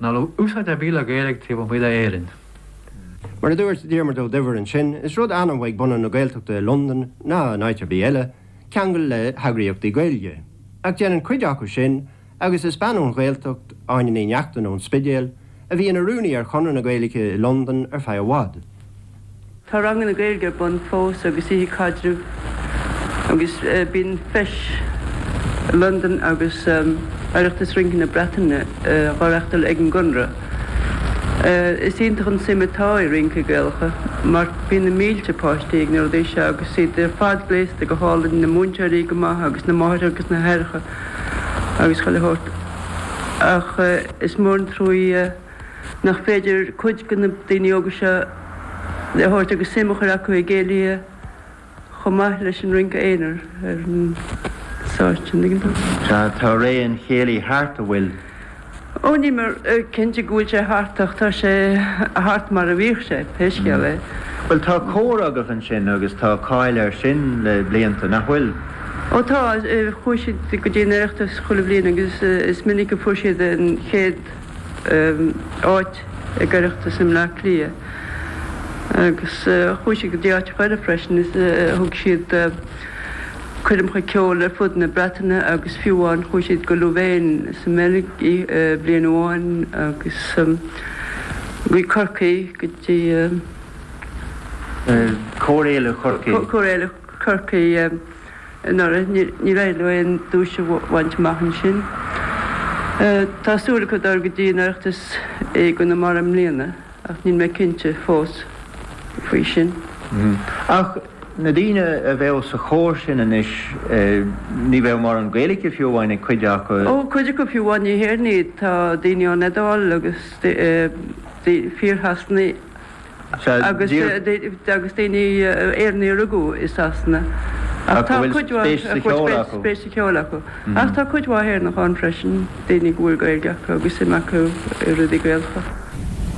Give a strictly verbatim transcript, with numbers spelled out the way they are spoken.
ná úsáid a bíle géalaigh tíobh muile éireann. Mar a dúirt díarmar dó dibhar an sin, is rud anam bhaid buna na Gaeltachta London ná náitir bí eile, ceangail le hagraíochtaí Gaeilge. Ach déanann cuid acu sin, agus is banún Gaeltacht áine í neachtain ón spidéal, a bhí an arúnaí ar chunar na Gaeilge London ar feadh bhád. Tá rangan na Gaeilge bun fós agus í cadrú agus bín feis London agus aireachtas ringin na Bretainne gháireachtal ag an gunra. Is ionintach an simitáid rinca gaelcha, mar bín na mílte páistíigh nó d éise agus si de fad gléiste go hálainn na múnteirí go maith agus na máir agus na heircha agus chaile hort. Ach is mór an trúí nach féidir chuid go na daoine agus se de hort agus simachar acu i géalaí chomaith leis an rinca éanaar ar an sáirtin diggin. Tá ré an chéalaí háart a bhfuil. Ó ní mar cinnte gúil sé háartach tá sé háart mar a bhíh sé peisce le. Well tá cór agah an sin agus tá cáil ar sin le blianta nach bhfuil. Ó tá chuisiid go dtíanareachtas chola bliana agus is minic go fuisiad an chéad áit ag gaireachtas im le lia. Agus chuisiid go dtíáte chuide freisin is thug siad chuidim chu ceol ar fud na Bretainne agus fiúháin chuisiad go luhéin sa melig í blian amháin agus go corcaí go dtí córéile chorcaí. Córéile corcaí ní réilhhain dúise bhaint maihan sin. Tásúla chu ar go dtíanareachtas é go na mar am léana ach níl mé cinnte fós faoi sin. Ach na dtíine a bheith sa chóir sin inis ní bheith mar an Gaeilge fiúháin ag chuideach go. Ó chuide go fiúháin i héirní tá daine an edáil agus fíorhasnaí agus agus daoine éarnaí rugú is asna. Ach tá chuidhá spéisi ceola acu. Ach tá chuidhá héir nach an freisin daoine gúil Gaeilge agus im acu i rudí Gaelcha.